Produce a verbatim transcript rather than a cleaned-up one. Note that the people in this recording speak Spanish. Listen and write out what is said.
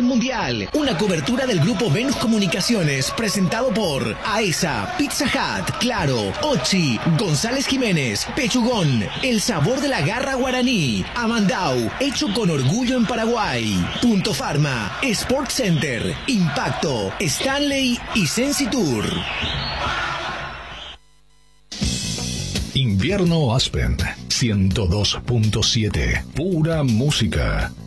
mundial. Una cobertura del grupo Venus Comunicaciones presentado por AESA, Pizza Hut, Claro, Ochi, González Jiménez, Pechugón, El Sabor de la Garra Guaraní, Amandau, hecho con orgullo en Paraguay, Punto Pharma, Sport Center, Impacto, Stanley y Sensitour. Invierno Aspen ciento dos punto siete, pura música.